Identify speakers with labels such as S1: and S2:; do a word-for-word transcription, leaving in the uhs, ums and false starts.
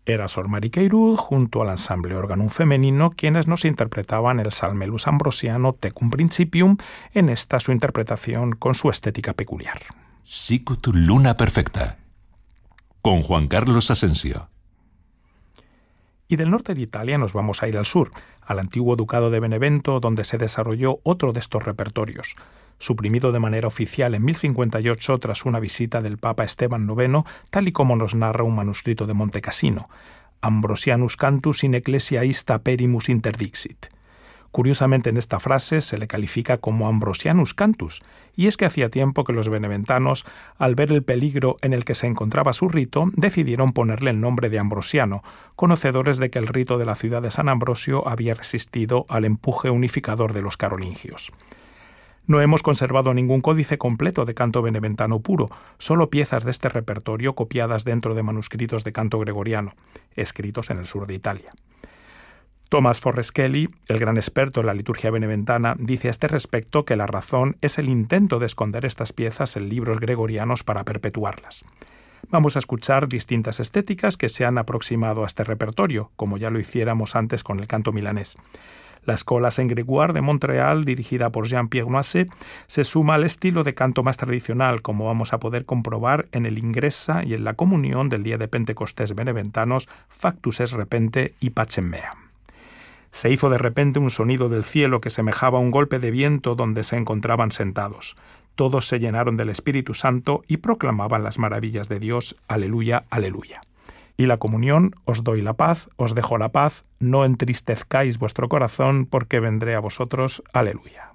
S1: Era Sor Mariqueirud junto al ensamble Organum Femenino quienes nos interpretaban el Salmelus Ambrosiano Tecum Principium en esta su interpretación con su estética peculiar.
S2: Sicut Luna Perfecta, con Juan Carlos Asensio.
S1: Y del norte de Italia nos vamos a ir al sur, al antiguo ducado de Benevento, donde se desarrolló otro de estos repertorios, suprimido de manera oficial en mil cincuenta y ocho tras una visita del Papa Esteban noveno, tal y como nos narra un manuscrito de Montecassino, Ambrosianus cantus in ecclesia ista perimus interdixit. Curiosamente, en esta frase se le califica como Ambrosianus cantus, y es que hacía tiempo que los beneventanos, al ver el peligro en el que se encontraba su rito, decidieron ponerle el nombre de Ambrosiano, conocedores de que el rito de la ciudad de San Ambrosio había resistido al empuje unificador de los carolingios. No hemos conservado ningún códice completo de canto beneventano puro, solo piezas de este repertorio copiadas dentro de manuscritos de canto gregoriano, escritos en el sur de Italia. Thomas Forreskelly, el gran experto en la liturgia beneventana, dice a este respecto que la razón es el intento de esconder estas piezas en libros gregorianos para perpetuarlas. Vamos a escuchar distintas estéticas que se han aproximado a este repertorio, como ya lo hiciéramos antes con el canto milanés. La Escola Saint-Grégoire de Montreal, dirigida por Jean-Pierre Noisset, se suma al estilo de canto más tradicional, como vamos a poder comprobar en el Ingresa y en la comunión del día de Pentecostés beneventanos Factus es repente y Pacem mea. Se hizo de repente un sonido del cielo que semejaba un golpe de viento donde se encontraban sentados. Todos se llenaron del Espíritu Santo y proclamaban las maravillas de Dios. Aleluya, aleluya. Y la comunión, os doy la paz, os dejo la paz, no entristezcáis vuestro corazón, porque vendré a vosotros. Aleluya.